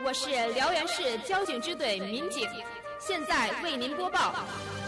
我是辽源市交警支队民警，现在为您播报。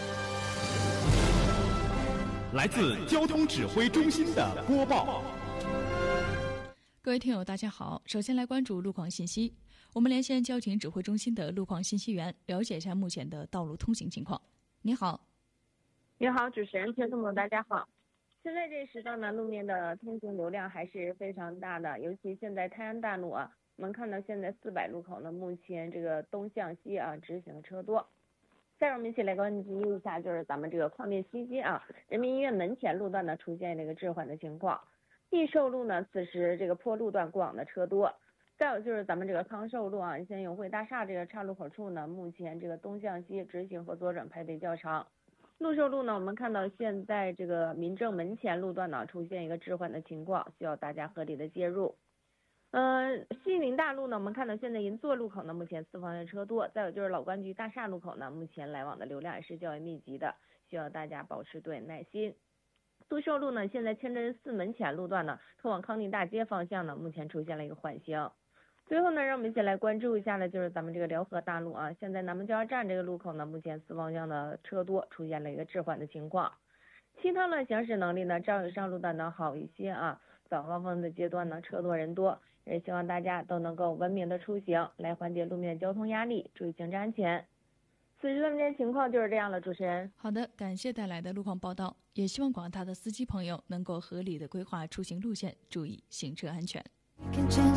来自交通指挥中心的播报。 各位听友大家好，首先来关注路况信息。我们连线交警指挥中心的路况信息员，了解一下目前的道路通行情况。你好。 你好，主持人，听众们大家好。现在这时段呢，路面的通行流量还是非常大的，尤其现在泰安大路啊，我们看到现在400路口呢，目前这个东向西啊直行的车多。再让我们一起来关注一下，就是咱们这个矿面西街啊，人民医院门前路段呢出现这个滞缓的情况。益寿路呢，此时这个坡路段过往的车多。再有就是咱们这个康寿路啊，现永汇大厦这个岔路口处呢，目前这个东向西直行和左转排队较长。陆寿路呢，我们看到现在这个民政门前路段呢出现一个滞缓的情况，需要大家合理的介入。西宁大路呢，我们看到现在银座路口呢，目前4方向车多。再有就是老关局大厦路口呢，目前来往的流量也是较为密集的，需要大家保持对耐心。杜寿路呢，现在清真寺门前路段呢，通往康定大街方向呢，目前出现了一个缓行。最后呢，让我们一起来关注一下呢，就是咱们这个辽河大路啊，现在南门交流站这个路口呢，目前4方向的车多，出现了一个滞缓的情况。其他呢，行驶能力呢，照以上路段呢好一些啊。早高峰的阶段呢，车多人多，也希望大家都能够文明的出行，来缓解路面交通压力，注意行车安全。此时的路面情况就是这样了，主持人。 好的，感谢带来的路况报道，也希望广大的司机朋友能够合理的规划出行路线，注意行车安全。